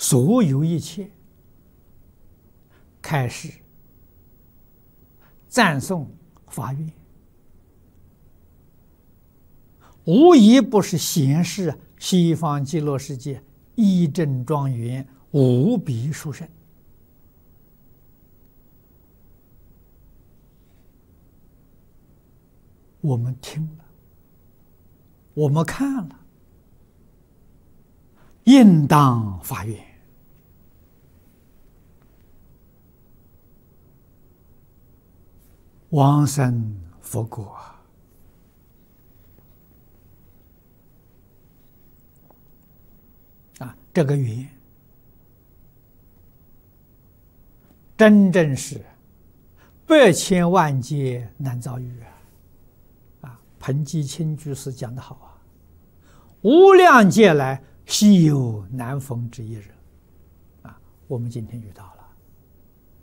所有一切开始赞颂发愿，无一不是显示西方极乐世界义正庄严、无比殊胜。我们听了，我们看了，应当发愿，往生佛国啊！这个愿真正是百千万劫难遭遇啊！彭基清居士讲得好啊，无量劫来稀有难逢之一人啊！我们今天遇到了。